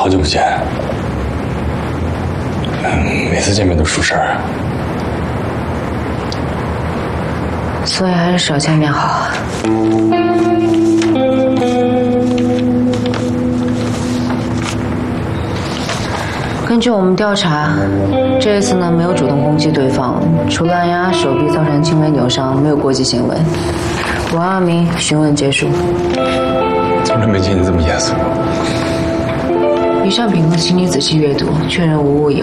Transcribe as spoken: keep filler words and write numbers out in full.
好久不见。嗯，每次见面都出事儿， 所以还是少见面好。根据我们调查，这一次呢没有主动攻击对方，除了按压手臂造成轻微扭伤，没有过激行为。王亚明，询问结束。 从来没见你这么严肃。 以上评论请你仔细阅读，确认无误以